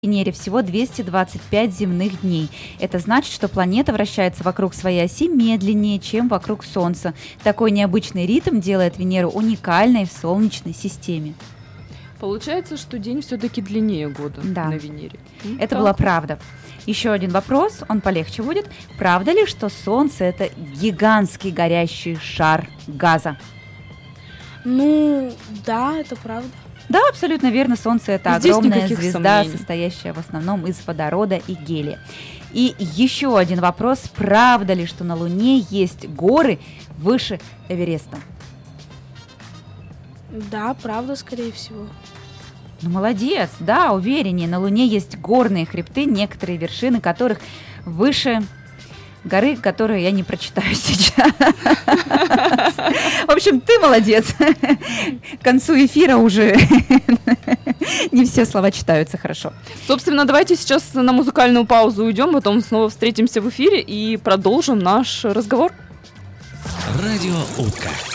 Венере всего 225 земных дней. Это значит, что планета вращается вокруг своей оси медленнее, чем вокруг Солнца. Такой необычный ритм делает Венеру уникальной в Солнечной системе. Получается, что день все-таки длиннее года на Венере. Это была правда. Еще один вопрос, он полегче будет. Правда ли, что Солнце – это гигантский горящий шар газа? Ну, да, это правда. Да, абсолютно верно. Солнце – это Здесь огромная никаких звезда, сомнений. состоящая в основном из водорода и гелия. И еще один вопрос. Правда ли, что на Луне есть горы выше Эвереста? Да, правда, скорее всего. Ну, молодец, да, увереннее. На Луне есть горные хребты, некоторые вершины которых выше горы, которую я не прочитаю сейчас. В общем, ты молодец. К концу эфира уже не все слова читаются хорошо. Собственно, давайте сейчас на музыкальную паузу уйдем, потом снова встретимся в эфире и продолжим наш разговор. Радио Утка.